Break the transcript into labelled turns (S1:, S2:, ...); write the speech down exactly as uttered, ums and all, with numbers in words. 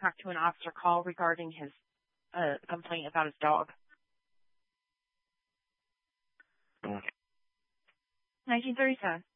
S1: talk to an officer call regarding his uh, complaint about his dog. nineteen thirty-seven.